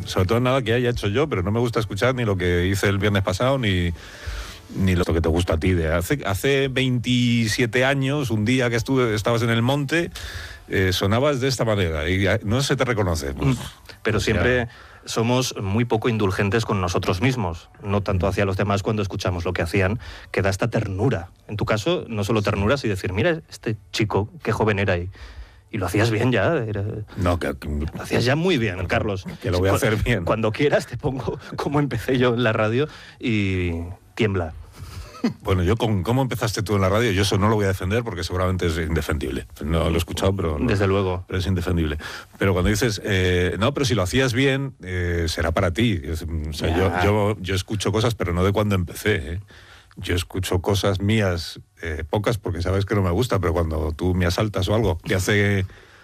sobre todo nada que haya hecho yo, pero no me gusta escuchar ni lo que hice el viernes pasado, ni lo que te gusta a ti. Hace 27 años, un día que estabas en el monte, sonabas de esta manera y no se te reconoce. Pues, pero siempre somos muy poco indulgentes con nosotros mismos, no tanto hacia los demás cuando escuchamos lo que hacían, que da esta ternura. En tu caso, no solo ternura, sino decir, mira, este chico, qué joven era ahí. Y lo hacías bien ya. Lo hacías ya muy bien, Carlos. Que lo voy a hacer bien. Cuando quieras te pongo cómo empecé yo en la radio y tiembla. Bueno, yo con cómo empezaste tú en la radio, yo eso no lo voy a defender porque seguramente es indefendible. No lo he escuchado, pero... Desde luego. Pero es indefendible. Pero cuando dices, no, pero si lo hacías bien, será para ti. O sea, yo escucho cosas, pero no de cuando empecé, Yo escucho cosas mías, pocas, porque sabes que no me gusta, pero cuando tú me asaltas o algo, que hace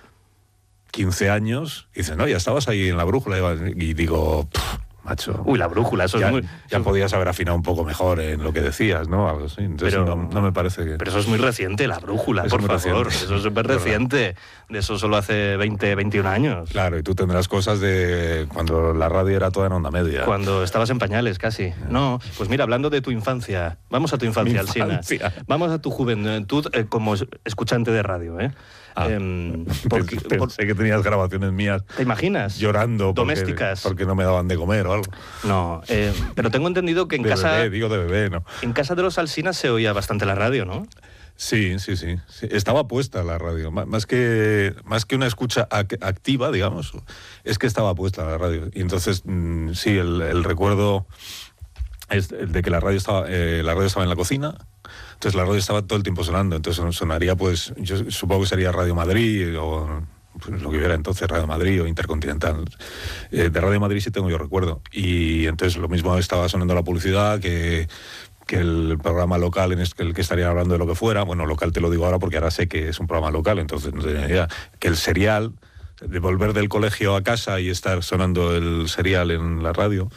15 años, dices, no, ya estabas ahí en la brújula, y digo... Macho. Uy, la brújula, eso ya, es muy... Ya podías haber afinado un poco mejor en lo que decías, ¿no? Algo así. Entonces pero, no me parece que... Pero eso es muy reciente, la brújula, por favor. Eso es súper reciente. De eso solo hace 20, 21 años. Claro, y tú tendrás cosas de cuando la radio era toda en onda media. Cuando estabas en pañales, casi. No, pues mira, hablando de tu infancia, vamos a tu infancia, Alsina. Vamos a tu juventud como escuchante de radio, ¿eh? Pensé que tenías grabaciones mías. ¿Te imaginas? Llorando. Domésticas. Porque no me daban de comer o algo. No, pero tengo entendido que en de casa... de bebé, ¿no? En casa de los Alsinas se oía bastante la radio, ¿no? Sí. Estaba puesta la radio. Más que una escucha activa, digamos, es que estaba puesta la radio. Y entonces, sí, el recuerdo es de que la radio estaba en la cocina. Entonces la radio estaba todo el tiempo sonando, entonces sonaría, pues, yo supongo que sería Radio Madrid o pues, lo que hubiera entonces, Radio Madrid o Intercontinental. De Radio Madrid sí tengo yo recuerdo. Y entonces lo mismo estaba sonando la publicidad que el programa local en el que estaría hablando de lo que fuera. Bueno, local te lo digo ahora porque ahora sé que es un programa local, entonces no tenía idea. Que el serial, de volver del colegio a casa y estar sonando el serial en la radio...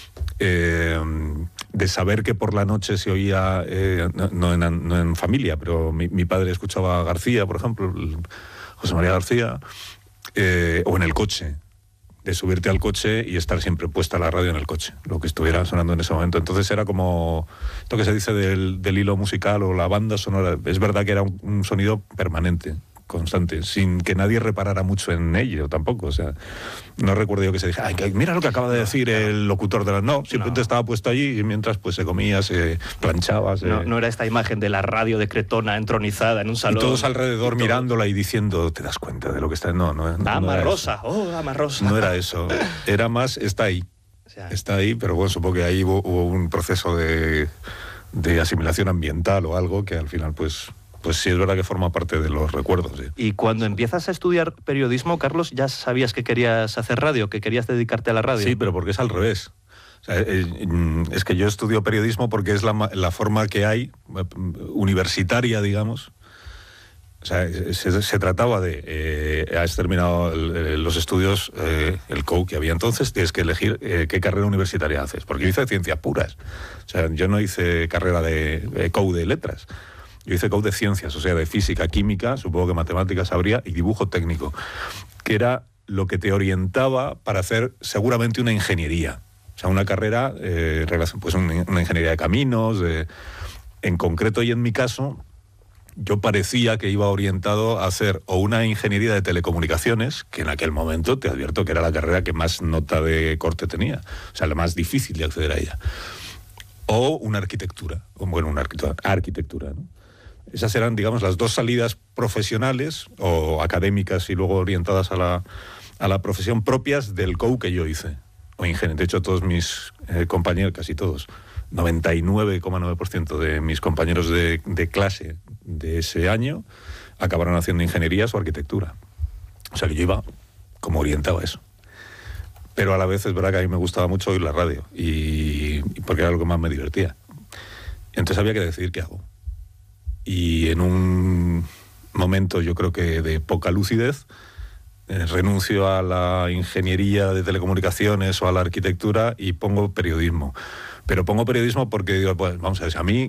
de saber que por la noche se oía, no en familia, pero mi padre escuchaba a García, por ejemplo, José María García, o en el coche, de subirte al coche y estar siempre puesta la radio en el coche, lo que estuviera sonando en ese momento. Entonces era como esto que se dice del hilo musical o la banda sonora, es verdad que era un sonido permanente, constante, sin que nadie reparara mucho en ello tampoco. O sea, no recuerdo yo que se dijera, ay, mira lo que acaba de decir el locutor de la... No, simplemente estaba puesto allí y mientras pues se comía, se planchaba. No era esta imagen de la radio de Cretona entronizada en un salón. Y todos alrededor mirándola y diciendo, ¿te das cuenta de lo que está? No Ama Rosa, Ama Rosa. No era eso. Era más, está ahí. O sea, está ahí, pero bueno, supongo que ahí hubo un proceso de asimilación ambiental o algo que al final pues sí es verdad que forma parte de los recuerdos. Sí. Y cuando empiezas a estudiar periodismo, Carlos, ¿ya sabías que querías hacer radio, que querías dedicarte a la radio? Sí, pero porque es al revés. O sea, es que yo estudio periodismo porque es la forma que hay, universitaria, digamos. O sea, se trataba de... has terminado los estudios, el COU que había entonces, tienes que elegir qué carrera universitaria haces. Porque yo hice ciencias puras. O sea, yo no hice carrera de COU de letras. Yo hice COU de ciencias, o sea, de física, química, supongo que matemáticas habría, y dibujo técnico, que era lo que te orientaba para hacer seguramente una ingeniería. O sea, una carrera, pues una ingeniería de caminos, en concreto y en mi caso, yo parecía que iba orientado a hacer o una ingeniería de telecomunicaciones, que en aquel momento te advierto que era la carrera que más nota de corte tenía, o sea, la más difícil de acceder a ella, o una arquitectura, una arquitectura, ¿no? Esas eran, digamos, las dos salidas profesionales o académicas y luego orientadas a la profesión propias del COU que yo hice. O ingeniería. De hecho, todos mis compañeros, casi todos, 99,9% de mis compañeros de clase de ese año acabaron haciendo ingenierías o arquitectura. O sea que yo iba como orientado a eso. Pero a la vez es verdad que a mí me gustaba mucho oír la radio y porque era lo que más me divertía. Entonces había que decidir qué hago. Y en un momento yo creo que de poca lucidez renuncio a la ingeniería de telecomunicaciones o a la arquitectura y pongo periodismo. Pero pongo periodismo porque digo, pues vamos a ver, a mí